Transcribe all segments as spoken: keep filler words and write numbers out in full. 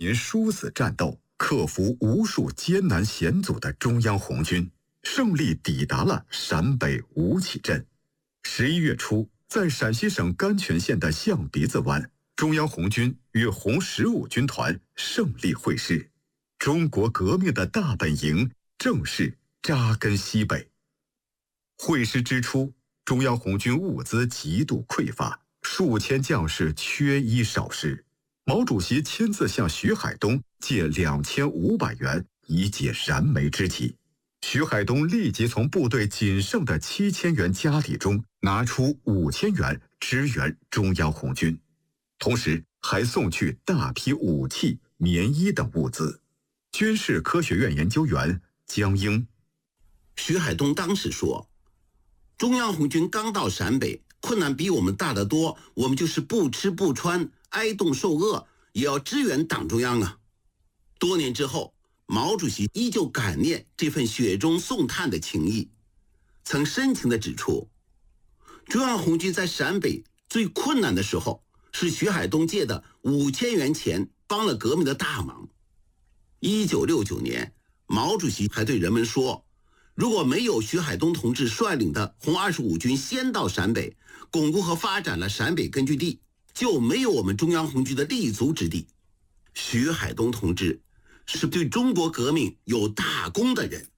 年殊死战斗，克服无数艰难险阻的中央红军，胜利抵达了陕北吴起镇。十一月初，在陕西省甘泉县的象鼻子湾，中央红军与红十五军团胜利会师，中国革命的大本营正式扎根西北。会师之初，中央红军物资极度匮乏，数千将士缺衣少食。毛主席亲自向徐海东借两千五百元以解燃眉之急。徐海东立即从部队仅剩的七千元家底中拿出五千元支援中央红军，同时还送去大批武器、棉衣等物资。军事科学院研究员江英， 徐海东当时说，中央红军刚到陕北，困难比我们大得多，我们就是不吃不穿，挨冻受饿，也要支援党中央啊。多年之后，毛主席依旧感念这份雪中送炭的情谊，曾深情地指出，中央红军在陕北最困难的时候，是徐海东借的五千元钱帮了革命的大忙。一九六九年，毛主席还对人们说，如果没有徐海东同志率领的红二十五军先到陕北，巩固和发展了陕北根据地，就没有我们中央红军的立足之地。徐海东同志是对中国革命有大功的人。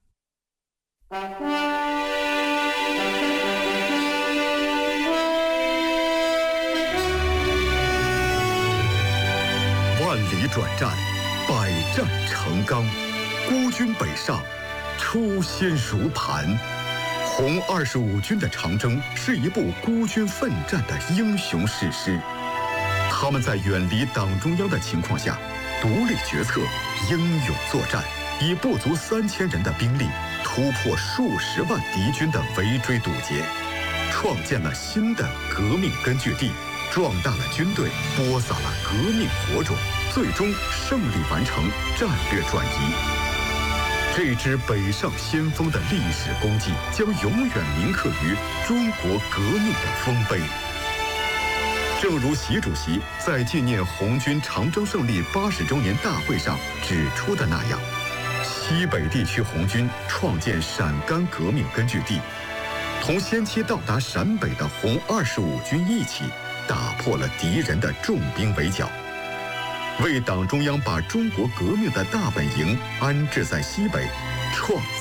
万里转战，百战成钢，孤军北上，初心如磐。红二十五军的长征是一部孤军奋战的英雄史诗。他们在远离党中央的情况下，独立决策，英勇作战，以不足三千人的兵力突破数十万敌军的围追堵截，创建了新的革命根据地，壮大了军队，播撒了革命火种，最终胜利完成战略转移。这支北上先锋的历史功绩将永远铭刻于中国革命的丰碑。正如习主席在纪念红军长征胜利八十周年大会上指出的那样，西北地区红军创建陕甘革命根据地，同先期到达陕北的红二十五军一起，打破了敌人的重兵围剿，为党中央把中国革命的大本营安置在西北创